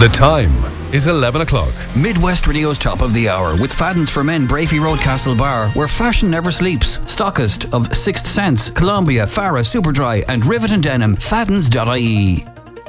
The time is 11 o'clock. Midwest Radio's top of the hour with Fadden's for Men, Brafey Road, Castlebar, where fashion never sleeps. Stockist of Sixth Sense, Columbia, Farah, Superdry and Rivet and Denim. Faddens.ie.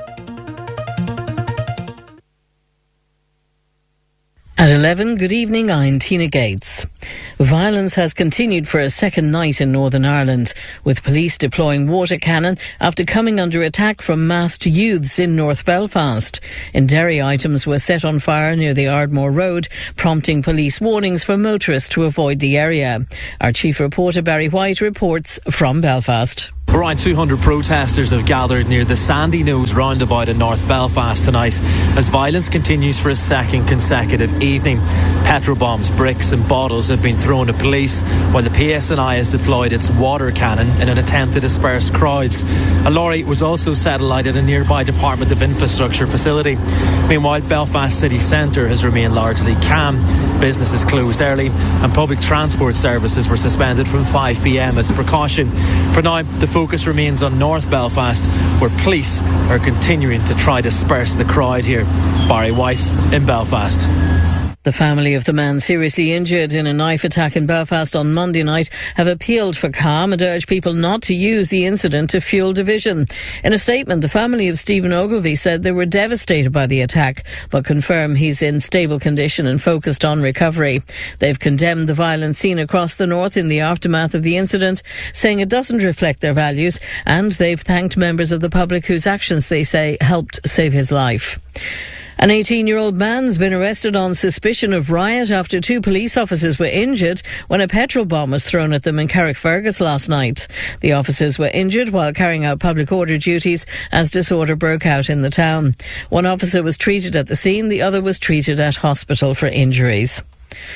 At 11, good evening, I'm Tina Gates. Violence has continued for a second night in Northern Ireland, with police deploying water cannon after coming under attack from masked youths in North Belfast. In Derry, items were set on fire near the Ardmore Road, prompting police warnings for motorists to avoid the area. Our chief reporter Barry White reports from Belfast. Around 200 protesters have gathered near the Sandy Nose roundabout in North Belfast tonight as violence continues for a second consecutive evening. Petrol bombs, bricks and bottles have been thrown at police, while the PSNI has deployed its water cannon in an attempt to disperse crowds. A lorry was also set alight at a nearby Department of Infrastructure facility. Meanwhile, Belfast city centre has remained largely calm. Businesses closed early and public transport services were suspended from 5 p.m. as a precaution. For now, the focus remains on North Belfast, where police are continuing to try to disperse the crowd here. Barry White in Belfast. The family of the man seriously injured in a knife attack in Belfast on Monday night have appealed for calm and urged people not to use the incident to fuel division. In a statement, the family of Stephen Ogilvie said they were devastated by the attack, but confirm he's in stable condition and focused on recovery. They've condemned the violence seen across the north in the aftermath of the incident, saying it doesn't reflect their values, and they've thanked members of the public whose actions they say helped save his life. An 18-year-old man's been arrested on suspicion of riot after two police officers were injured when a petrol bomb was thrown at them in Carrickfergus last night. The officers were injured while carrying out public order duties as disorder broke out in the town. One officer was treated at the scene, the other was treated at hospital for injuries.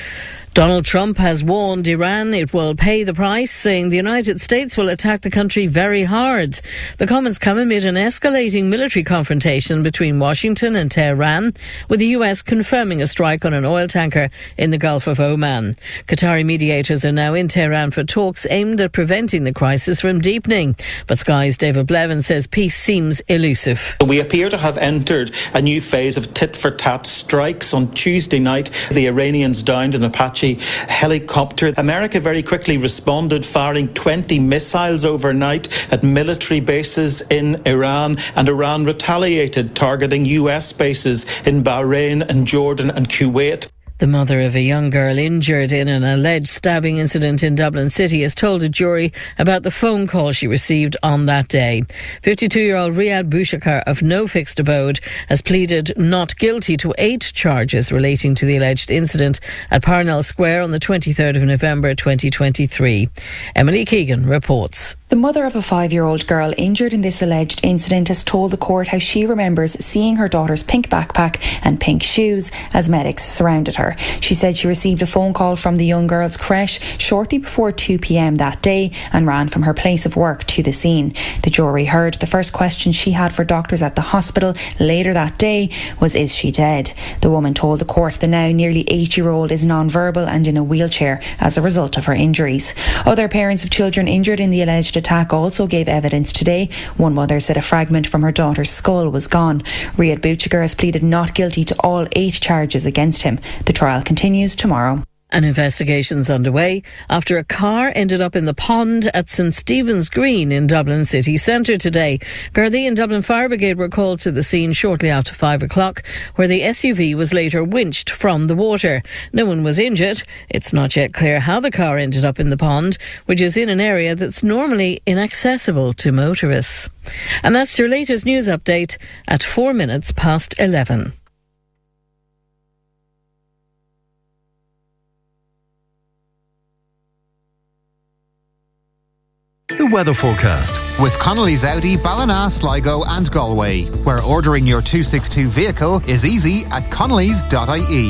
Donald Trump has warned Iran it will pay the price, saying the United States will attack the country very hard. The comments come amid an escalating military confrontation between Washington and Tehran, with the US confirming a strike on an oil tanker in the Gulf of Oman. Qatari mediators are now in Tehran for talks aimed at preventing the crisis from deepening. But Sky's David Blevin says peace seems elusive. We appear to have entered a new phase of tit-for-tat strikes. On Tuesday night, the Iranians downed an Apache helicopter. America very quickly responded, firing 20 missiles overnight at military bases in Iran, and Iran retaliated, targeting US bases in Bahrain and Jordan and Kuwait. The mother of a young girl injured in an alleged stabbing incident in Dublin City has told a jury about the phone call she received on that day. 52-year-old Riyad Boushakar of no fixed abode has pleaded not guilty to 8 charges relating to the alleged incident at Parnell Square on the 23rd of November 2023. Emily Keegan reports. The mother of a 5-year-old girl injured in this alleged incident has told the court how she remembers seeing her daughter's pink backpack and pink shoes as medics surrounded her. She said she received a phone call from the young girl's creche shortly before 2 p.m. that day and ran from her place of work to the scene. The jury heard the first question she had for doctors at the hospital later that day was, is she dead? The woman told the court the now nearly 8-year-old is non-verbal and in a wheelchair as a result of her injuries. Other parents of children injured in the alleged attack also gave evidence today. One mother said a fragment from her daughter's skull was gone. Riyad Bouchakar has pleaded not guilty to all 8 charges against him. The trial continues tomorrow. An investigation's underway after a car ended up in the pond at St Stephen's Green in Dublin city centre today. Gardaí and Dublin Fire Brigade were called to the scene shortly after 5 o'clock, where the SUV was later winched from the water. No one was injured. It's not yet clear how the car ended up in the pond, which is in an area that's normally inaccessible to motorists. And that's your latest news update at 4 minutes past 11. The weather forecast with Connolly's Audi, Ballina, Sligo and Galway, where ordering your 262 vehicle is easy at connolly's.ie.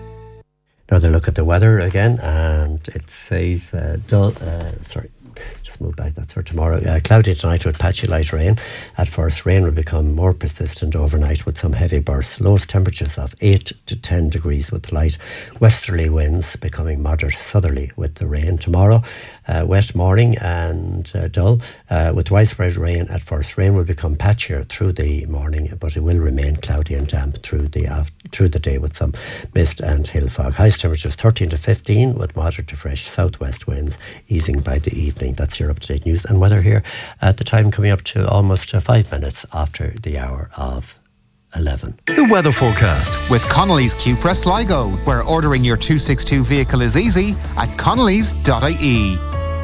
Another look at the weather again, and it says just move back, that's for tomorrow. Cloudy tonight with patchy light rain. At first, rain will become more persistent overnight with some heavy bursts. Lowest temperatures of 8 to 10 degrees with light westerly winds becoming moderate southerly with the rain. Tomorrow, wet morning and dull with widespread rain at first. Rain will become patchier through the morning, but it will remain cloudy and damp through the day with some mist and hail fog. Highest temperatures 13 to 15 with moderate to fresh southwest winds easing by the evening. That's your up-to-date news and weather here at the time coming up to almost 5 minutes after the hour of 11. The weather forecast with Connolly's Cupra Sligo, where ordering your 262 vehicle is easy at connellys.ie.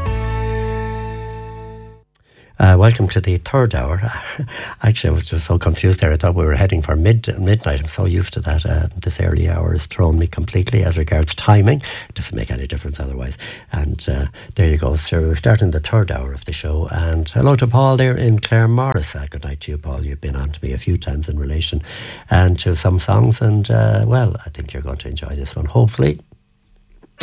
Welcome to the third hour. Actually, I was just so confused there. I thought we were heading for midnight. I'm so used to that. This early hour has thrown me completely as regards timing. It doesn't make any difference otherwise. And there you go. So we're starting the third hour of the show. And hello to Paul there in Claremorris. Good night to you, Paul. You've been on to me a few times in relation and to some songs. And, well, I think you're going to enjoy this one. Hopefully,